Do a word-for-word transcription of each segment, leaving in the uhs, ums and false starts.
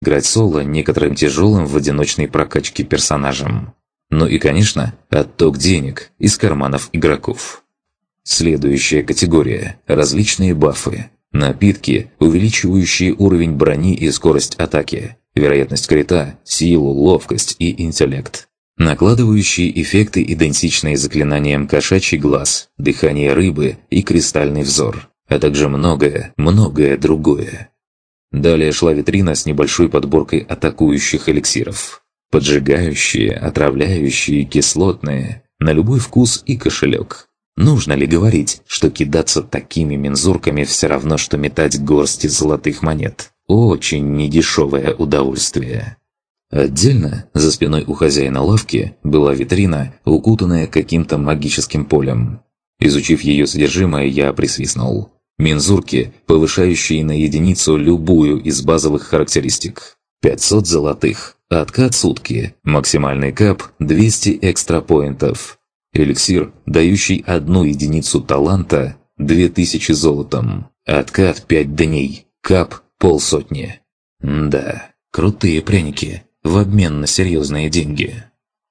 играть соло некоторым тяжелым в одиночной прокачке персонажам. Ну и, конечно, отток денег из карманов игроков. Следующая категория – различные бафы. Напитки, увеличивающие уровень брони и скорость атаки, вероятность крита, силу, ловкость и интеллект. Накладывающие эффекты, идентичные заклинаниям кошачий глаз, дыхание рыбы и кристальный взор, а также многое, многое другое. Далее шла витрина с небольшой подборкой атакующих эликсиров. Поджигающие, отравляющие, кислотные, на любой вкус и кошелек. Нужно ли говорить, что кидаться такими мензурками все равно, что метать горсти золотых монет? Очень недешевое удовольствие. Отдельно, за спиной у хозяина лавки, была витрина, укутанная каким-то магическим полем. Изучив ее содержимое, я присвистнул. Мензурки, повышающие на единицу любую из базовых характеристик. пятьсот золотых, откат сутки, максимальный кап двести экстрапоинтов. Эликсир, дающий одну единицу таланта, две тысячи золотом. Откат пять дней, кап полсотни. Да, крутые пряники, в обмен на серьезные деньги.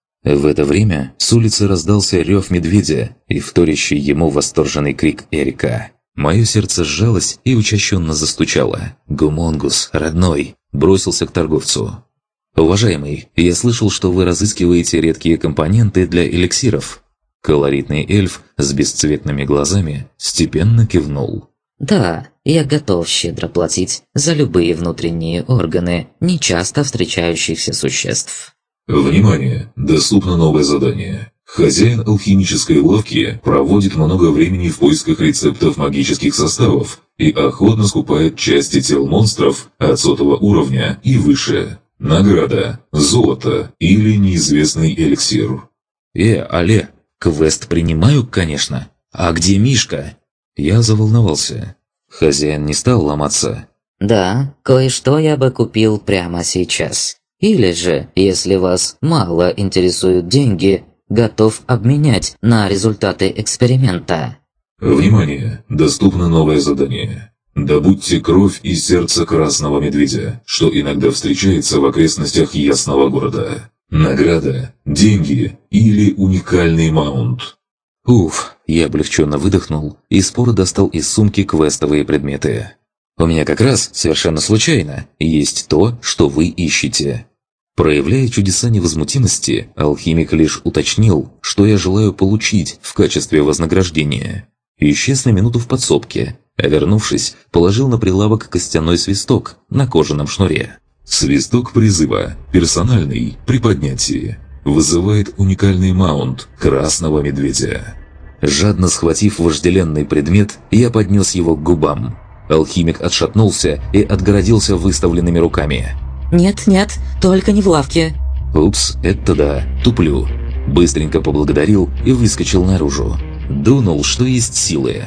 В это время с улицы раздался рев медведя и вторящий ему восторженный крик Эрика. Мое сердце сжалось и учащенно застучало. «Гумонгус, родной!» бросился к торговцу. «Уважаемый, я слышал, что вы разыскиваете редкие компоненты для эликсиров». Колоритный эльф с бесцветными глазами степенно кивнул. «Да, я готов щедро платить за любые внутренние органы нечасто встречающихся существ». Внимание! Доступно новое задание. Хозяин алхимической лавки проводит много времени в поисках рецептов магических составов и охотно скупает части тел монстров от сотого уровня и выше. Награда – золото или неизвестный эликсир. «Э, алле, квест принимаю, конечно. А где Мишка?» Я заволновался. Хозяин не стал ломаться. «Да, кое-что я бы купил прямо сейчас. Или же, если вас мало интересуют деньги, готов обменять на результаты эксперимента». Внимание! Доступно новое задание. Добудьте кровь из сердца красного медведя, что иногда встречается в окрестностях Ясного города. Награда, деньги или уникальный маунт. Уф, я облегченно выдохнул и споро достал из сумки квестовые предметы. У меня как раз, совершенно случайно, есть то, что вы ищете. Проявляя чудеса невозмутимости, алхимик лишь уточнил, что я желаю получить в качестве вознаграждения. Исчез на минуту в подсобке, а вернувшись, положил на прилавок костяной свисток на кожаном шнуре. Свисток призыва, персональный, при поднятии. Вызывает уникальный маунт красного медведя. Жадно схватив вожделенный предмет, я поднес его к губам. Алхимик отшатнулся и отгородился выставленными руками. «Нет-нет, только не в лавке». «Упс, это да, туплю». Быстренько поблагодарил и выскочил наружу. Дунул, что есть силы.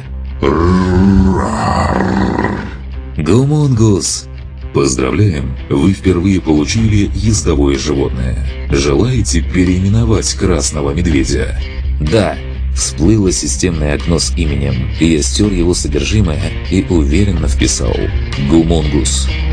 «Гумонгус!» Поздравляем! Вы впервые получили ездовое животное. Желаете переименовать красного медведя? «Да!» Всплыло системное окно с именем, и я стер его содержимое и уверенно вписал «Гумонгус».